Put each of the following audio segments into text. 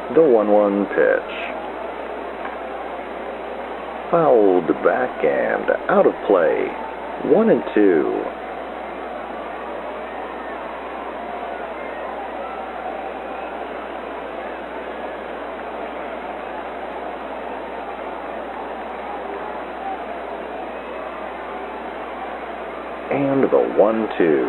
The 1-1 pitch. Fouled back and out of play. 1-2. And the 1-2.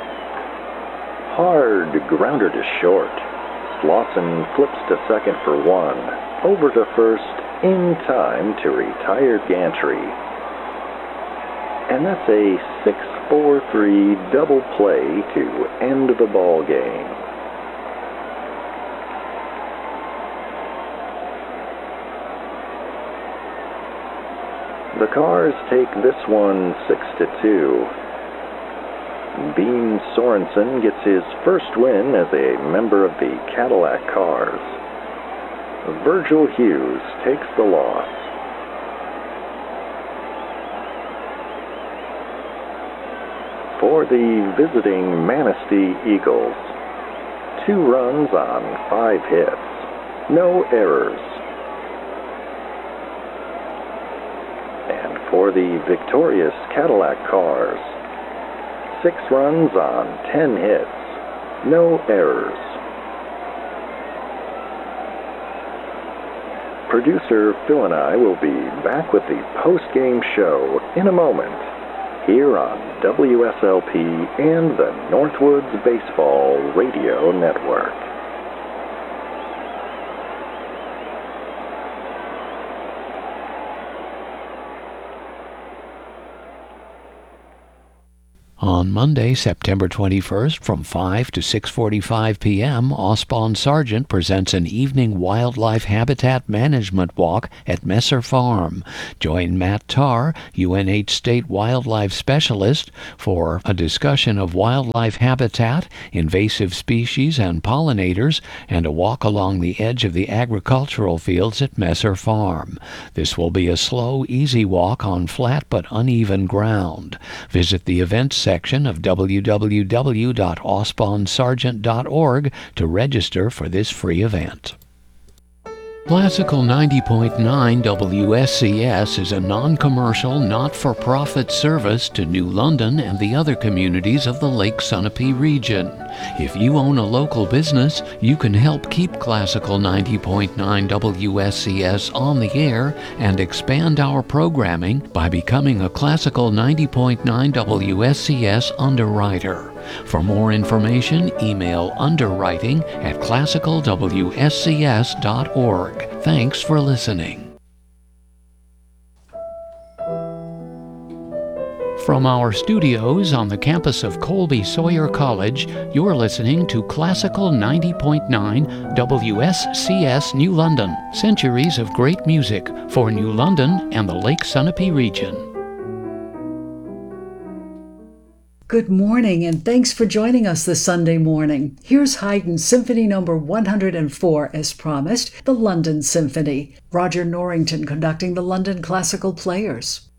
Hard grounder to short. Slauson flips to second for 1. Over to first in time to retire Gantry. And that's a 6-4-3 double play to end the ball game. The Cars take this one 6-2. Beam Sorensen gets his first win as a member of the Cadillac Cars. Virgil Hughes takes the loss. For the visiting Manistee Eagles, 2 runs on 5 hits, no errors. And for the victorious Cadillac Cars, 6 runs on 10 hits, no errors. Producer Phil and I will be back with the post-game show in a moment here on WSLP and the Northwoods Baseball Radio Network. On Monday, September 21st, from 5 to 6:45 p.m., Osbon Sargent presents an evening wildlife habitat management walk at Messer Farm. Join Matt Tarr, UNH State Wildlife Specialist, for a discussion of wildlife habitat, invasive species, and pollinators, and a walk along the edge of the agricultural fields at Messer Farm. This will be a slow, easy walk on flat but uneven ground. Visit the events section of www.osbonsargent.org to register for this free event. Classical 90.9 WSCS is a non-commercial, not-for-profit service to New London and the other communities of the Lake Sunapee region. If you own a local business, you can help keep Classical 90.9 WSCS on the air and expand our programming by becoming a Classical 90.9 WSCS underwriter. For more information, email underwriting@classicalwscs.org. Thanks for listening. From our studios on the campus of Colby Sawyer College, you're listening to Classical 90.9 WSCS New London. Centuries of great music for New London and the Lake Sunapee region. Good morning, and thanks for joining us this Sunday morning. Here's Haydn Symphony No. 104, as promised, the London Symphony. Roger Norrington conducting the London Classical Players.